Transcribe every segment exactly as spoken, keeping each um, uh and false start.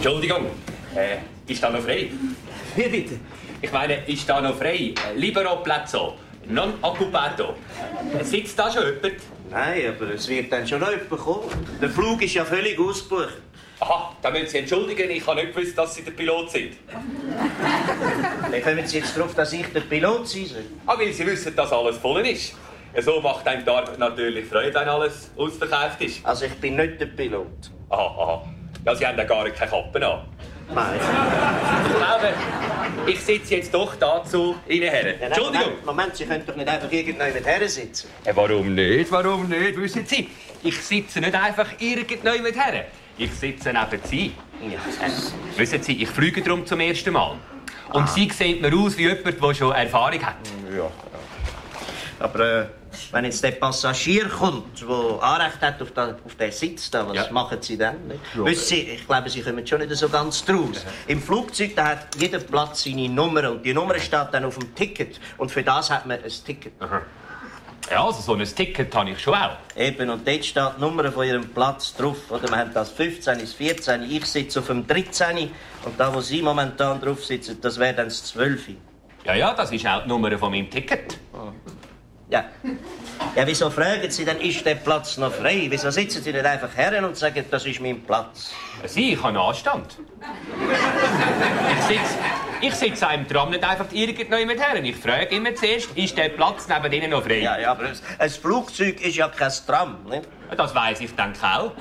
Entschuldigung, äh, ist da noch frei? Wie bitte? Ich meine, ist da noch frei? Libero Plazzo, non occupato. Sitzt da schon jemand? Nein, aber es wird dann schon noch jemand kommen. Der Flug ist ja völlig ausgebucht. Aha, da müssen Sie entschuldigen, ich habe nicht gewusst, dass Sie der Pilot sind. Wie kommen Sie jetzt darauf, dass ich der Pilot sein soll? Ah, weil Sie wissen, dass alles voll ist. So macht einem die Arbeit natürlich Freude, wenn alles ausverkauft ist. Also ich bin nicht der Pilot. Aha, aha. Ja, Sie haben ja gar keine Kappe an. Nein. Ich glaube, ich sitze jetzt doch dazu Ihnen her. Ja, nein, Entschuldigung. Moment, Moment, Sie können doch nicht einfach irgendjemand her sitzen. Äh, warum nicht? Warum nicht? Wissen Sie, ich sitze nicht einfach irgendjemand her. Ich sitze neben Sie. Ja. Äh, wissen Sie, ich fliege darum zum ersten Mal. Und Ah. Sie sieht mir aus wie jemand, der schon Erfahrung hat. Ja. Aber äh, wenn jetzt der Passagier kommt, der Anrecht hat auf, den, auf den Sitz, da, was Ja. machen Sie dann? Nicht? Ja. Wissen Sie, ich glaube, Sie kommen schon nicht so ganz draus. Im Flugzeug da hat jeder Platz seine Nummer und die Nummer steht dann auf dem Ticket. Und für das hat man ein Ticket. Aha. Ja, also so ein Ticket habe ich schon auch. Eben, und dort steht die Nummer von Ihrem Platz drauf. Oder wir haben das fünfzehn, das vierzehn, ich sitze auf dem dreizehn und da, wo Sie momentan drauf sitzen, das wäre dann das zwölf. Ja, ja, das ist auch die Nummer von meinem Ticket. Ja. Ja, wieso fragen Sie denn, ist der Platz noch frei? Wieso sitzen Sie nicht einfach her und sagen, das ist mein Platz? Sie, ich habe Anstand. Ich sitze, ich sitze einem Tram nicht einfach irgendjemand her. Ich frage immer zuerst, ist der Platz neben Ihnen noch frei? Ja, ja, aber ein Flugzeug ist ja kein Tram, nicht? Das weiss ich, denke auch.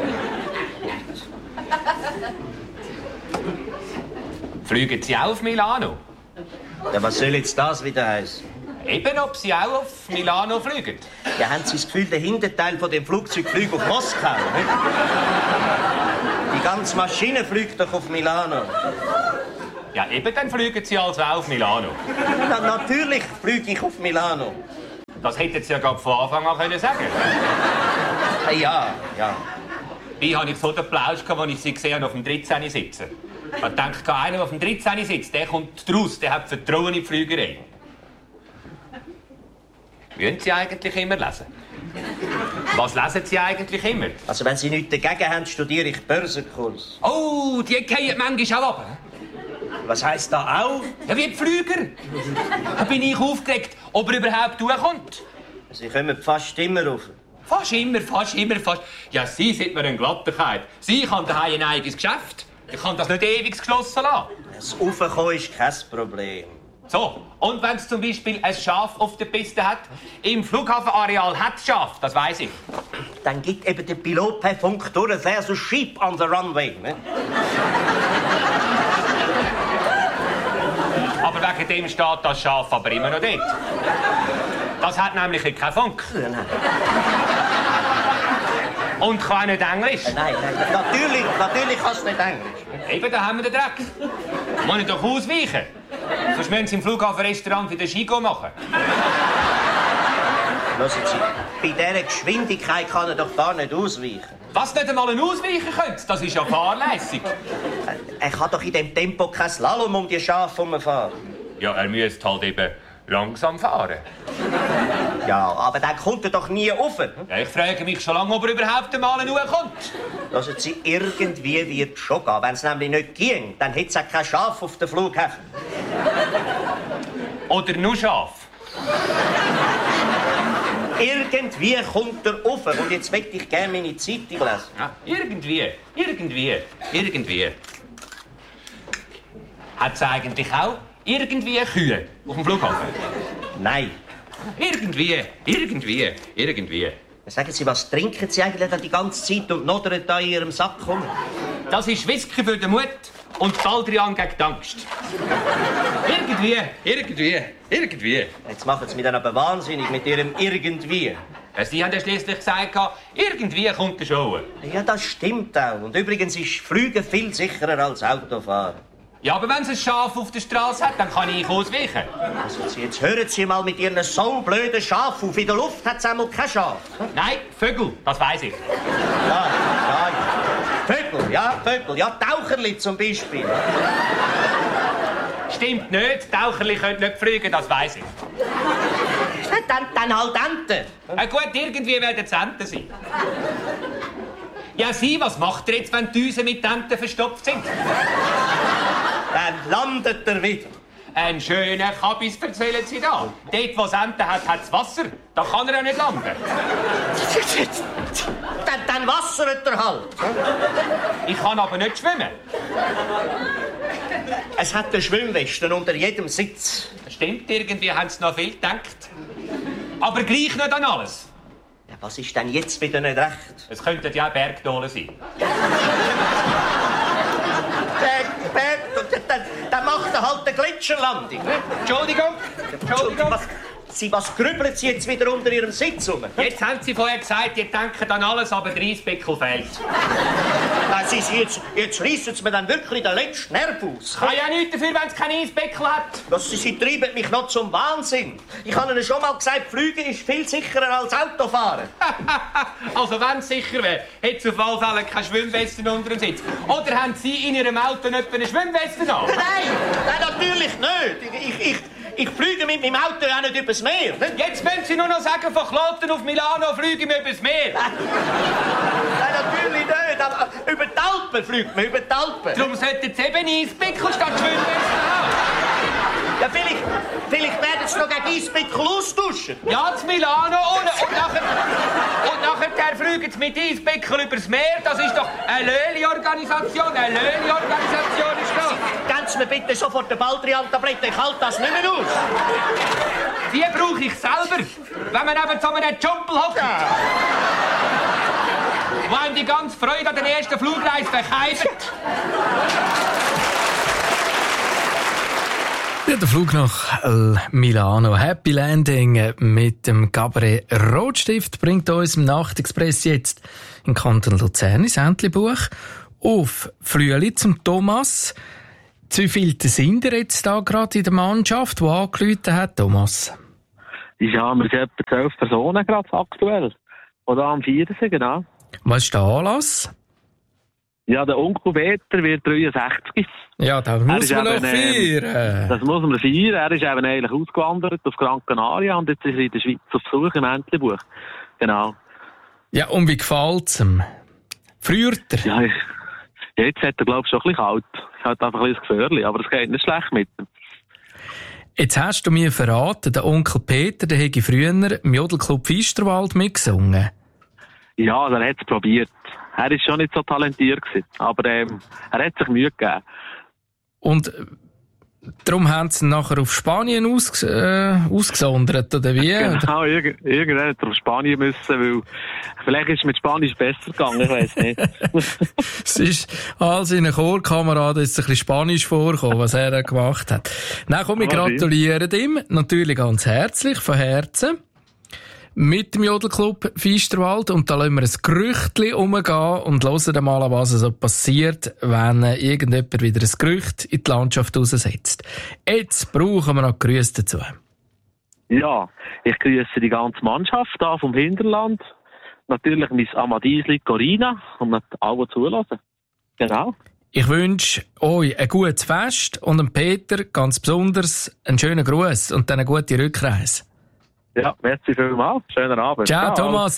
Fliegen Sie auch auf Milano? Ja, was soll jetzt das wieder heißen? Eben, ob Sie auch auf Milano fliegen. Ja, haben Sie das Gefühl, der Hinterteil von dem Flugzeug fliegt auf Moskau, nicht? Die ganze Maschine fliegt doch auf Milano. Ja, eben, dann fliegen Sie also auch auf Milano. Na, natürlich fliege ich auf Milano. Das hätten Sie ja gerade von Anfang an können sagen. Ja, ja. Wie habe ich so den Plausch gehabt, als ich Sie gesehen habe, auf dem dreizehn sitzen. Ich dachte, einer, der auf dem dreizehn sitzt, der kommt raus, der hat Vertrauen in die Flügerei. Wollen Sie eigentlich immer lesen? Was lesen Sie eigentlich immer? Also, wenn Sie nichts dagegen haben, studiere ich Börsenkurs. Oh, die fallen manchmal auch ab. Was heisst da auch? Ja, wie die Flüger. Da bin ich aufgeregt, ob er überhaupt durchkommt. Sie kommen fast immer rauf. Fast immer, fast immer, fast. Ja, Sie sind mir eine Glattigkeit. Sie haben daheim ein eigenes Geschäft. Ich kann das nicht ewig geschlossen lassen. Das Raufkommen ist kein Problem. So, und wenn es zum Beispiel ein Schaf auf der Piste hat, im Flughafenareal hat es Schaf, das weiss ich. Dann gibt eben der Pilot per Funk durch, there's a sheep on the runway. Ne? Aber wegen dem steht das Schaf aber immer noch dort. Das hat nämlich keinen Funk. Nein, nein, Und kann auch nicht Englisch. nein, natürlich, natürlich kannst du nicht Englisch. Eben, da haben wir den Dreck. Muss ich doch ausweichen. Sonst müssen Sie im Flughafenrestaurant wieder Skigo machen. Hören Sie, bei dieser Geschwindigkeit kann er doch gar nicht ausweichen. Was nicht einmal ein Ausweichen könnt, das ist ja fahrlässig. Er kann doch in dem Tempo kein Slalom um die Schafe herumfahren. Ja, er müsste halt eben langsam fahren. Ja, aber dann kommt er doch nie rauf. Ja, ich frage mich schon lange, ob er überhaupt einmal kommt. Hören Sie, irgendwie wird es schon gehen. Wenn es nämlich nicht ging, dann hätte es auch kein Schaf auf dem Flughafen. Oder nur Schaf. Irgendwie kommt er rauf. Und jetzt möchte ich gerne meine Zeitung lesen. Ja, irgendwie, irgendwie, irgendwie. Hat es eigentlich auch irgendwie Kühe auf dem Flughafen? Nein. Irgendwie, irgendwie, irgendwie. Sagen Sie, was trinken Sie eigentlich die ganze Zeit und nodern da in Ihrem Sack rum? Das ist Whisky für den Mut und Baldrian gegen die Angst. Irgendwie, irgendwie, irgendwie. Jetzt machen Sie mich dann aber wahnsinnig mit Ihrem irgendwie. Ja, Sie haben ja schliesslich gesagt, irgendwie kommt der Show. Ja, das stimmt auch. Und übrigens ist Fliegen viel sicherer als Autofahren. Ja, aber wenn es ein Schaf auf der Straße hat, dann kann ich ausweichen. Also, jetzt hören Sie mal mit Ihren so blöden Schaf auf. In der Luft hat es einmal kein Schaf. Nein, Vögel, das weiss ich. Ja, ja, ja. Vögel, ja, Vögel. Ja, Taucherli zum Beispiel. Stimmt nicht, Taucherli können nicht fliegen, das weiss ich. Dann, dann halt Enten. Ja, gut, irgendwie werden es Enten sein. Ja, Sie, was macht ihr jetzt, wenn die Düsen mit Enten verstopft sind? Dann landet er wieder. Einen schönen Kabis erzählen Sie da. Dort, wo es Enten hat, hat es Wasser. Da kann er ja nicht landen. dann, dann wassert er halt. Ich kann aber nicht schwimmen. Es hat eine Schwimmweste unter jedem Sitz. Stimmt, irgendwie haben Sie noch viel gedacht. Aber gleich nicht an alles. Ja, was ist denn jetzt wieder nicht recht? Es könnten ja auch Bergdolen sein. Berg, Berg, dann, dann macht er halt eine Gletscherlandung. Entschuldigung. Entschuldigung. Was, Sie, was grübeln Sie jetzt wieder unter Ihrem Sitz rum? Jetzt haben Sie vorher gesagt, ihr denkt an alles, aber der Eisbickel fehlt. Nein, Sie, Sie, jetzt, jetzt reissen Sie mir dann wirklich den letzten Nerv aus. Kann ja nichts dafür, wenn es keinen Eisbickel hat. Das, Sie, Sie treiben mich noch zum Wahnsinn. Ich habe Ihnen schon mal gesagt, Fliegen ist viel sicherer als Autofahren. Also wenn es sicher wäre, hätte es auf alle Fälle keine Schwimmwesten unter dem Sitz. Oder haben Sie in Ihrem Auto nicht eine Schwimmweste an? Nein, nein, natürlich nicht. Ich, ich, ich fliege mit meinem Auto auch nicht übers Meer. Nicht? Jetzt müssen Sie nur noch sagen, von Kloten auf Milano fliegen wir übers Meer. Nein, natürlich nicht. Aber über die Alpen fliegt man, über die Alpen. Darum sollten Sie eben Eisbickel statt Schwimmwesten haben. Ja, vielleicht, vielleicht werden Sie noch gegen Eisbickel austauschen. Ja, zu Milano und, und nachher, und nachher fliegen Sie mit Eisbickel übers Meer. Das ist doch eine Löli-Organisation. Eine Löli-Organisation ist das. Geben Sie mir bitte sofort eine Baldrian-Tablette. Ich halte das nicht mehr aus. Die brauche ich selber, wenn man eben zu einem Jumpel hockt. Ja. Wo einem die ganze Freude an der ersten Flugreise verkeimt. Ja, der Flug nach Milano. Happy Landing mit dem Gabriel Rotstift bringt uns im Nachtexpress jetzt in Kanton Luzern ins Entlebuch auf Flüeli zum Thomas. Wie viele sind ihr jetzt da gerade in der Mannschaft, die angerufen hat, Thomas? Ja, wir sind etwa zwölf Personen gerade aktuell. Oder am Vierten, genau. Was ist der Anlass? Ja, der Onkel Peter wird dreiundsechzig. Ja, das muss man noch eben, feiern. Das muss man feiern. Er ist eben eigentlich ausgewandert auf Gran Canaria und jetzt ist er in der Schweiz auf Besuch im Entlebuch. Genau. Ja, und wie gefällt's ihm? Friert er? Ja, ich, jetzt hat er, glaube ich, schon ein bisschen kalt. Ich habe einfach ein bisschen das Gefühl, aber es geht nicht schlecht mit ihm. Jetzt hast du mir verraten, der Onkel Peter, der hätte früher im Jodelclub Pfisterwald mitgesungen. Ja, er hat es probiert. Er war schon nicht so talentiert gewesen, aber ähm, er hat sich Mühe gegeben. Und darum haben sie ihn nachher auf Spanien aus, äh, ausgesondert, oder wie? Genau, irg- irgendwann hat er auf Spanien müssen, weil vielleicht ist es mit Spanisch besser gegangen, ich weiss nicht. Es ist all seinen Chorkameraden jetzt ein bisschen Spanisch vorgekommen, was er gemacht hat. Nein, komm, wir gratulieren ihm, natürlich ganz herzlich, von Herzen. Mit dem Jodelclub Pfisterwald. Und da lassen wir ein Gerüchtchen umgehen und hören mal, was so passiert, wenn irgendjemand wieder ein Gerücht in die Landschaft raussetzt. Jetzt brauchen wir noch Grüße dazu. Ja, ich grüße die ganze Mannschaft da vom Hinterland. Natürlich mein Amadiesli Corina und nicht alle zulassen. Genau. Ich wünsche euch ein gutes Fest und dem Peter ganz besonders einen schönen Gruß und dann eine gute Rückreise. Ja, merci vielmals. Schönen Abend. Ciao, Ciao. Thomas.